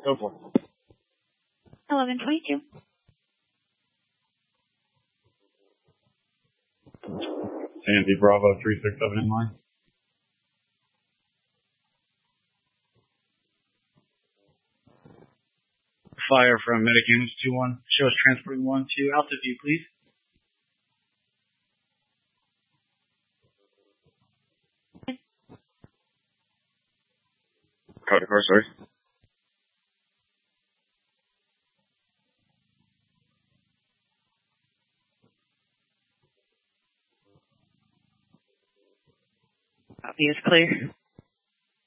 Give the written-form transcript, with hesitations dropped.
Go for it. 1122. Sandy Bravo 367 in line. Fire from Medicams 2-1. Show us transporting 1 to altitude, please. Code car, sorry. Copy is clear.